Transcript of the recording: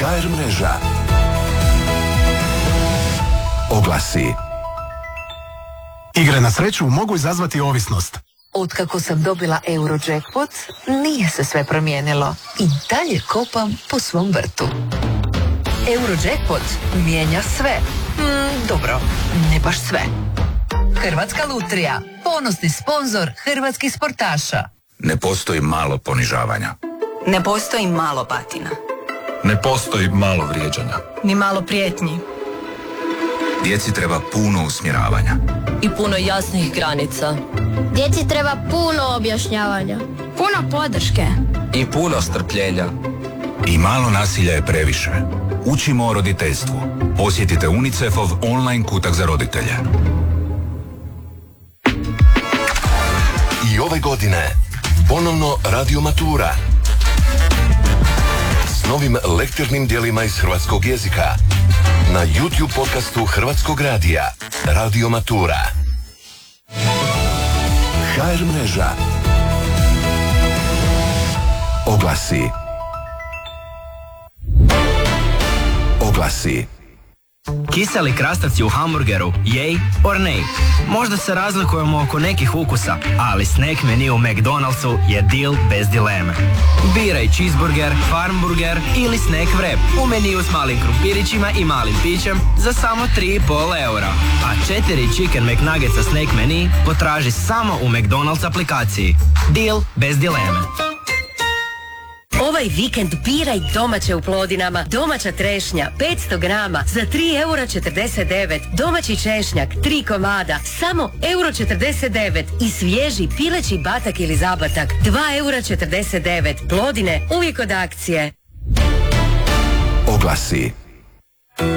HR mreža. Oglasi. Igre na sreću mogu izazvati ovisnost. Otkako sam dobila Eurojackpot, nije se sve promijenilo. I dalje kopam po svom vrtu. Eurojackpot mijenja sve. Dobro, ne baš sve. Hrvatska lutrija, ponosni sponzor hrvatskih sportaša. Ne postoji malo ponižavanja. Ne postoji malo batina. Ne postoji malo vrijeđanja. Ni malo prijetnji. Djeci treba puno usmjeravanja. I puno jasnih granica. Djeci treba puno objašnjavanja. Puno podrške. I puno strpljenja. I malo nasilja je previše. Učimo o roditeljstvu. Posjetite UNICEF-ov online kutak za roditelje. I ove godine ponovno Radio Matura. S novim lektirnim dijelima iz hrvatskog jezika. Na YouTube podcastu Hrvatskog radija. Radio Matura. HR mreža. Oglasi. Oglasi. Kiseli krastavci u hamburgeru, yay or nay? Možda se razlikujemo oko nekih ukusa, ali snack menu u McDonald'su je deal bez dileme. Biraj cheeseburger, farmburger ili snack wrap u meniju s malim krumpirićima i malim pićem za samo 3,5 eura. A 4 chicken McNuggetsa snack menu potraži samo u McDonald's aplikaciji. Deal bez dileme. Ovaj vikend biraj domaće u Plodinama. Domaća trešnja 500 grama za 3,49 €. Domaći češnjak 3 komada samo 1,49 € i svježi pileći batak ili zabatak 2,49 €. Plodine uvijek od akcije. Oglasi.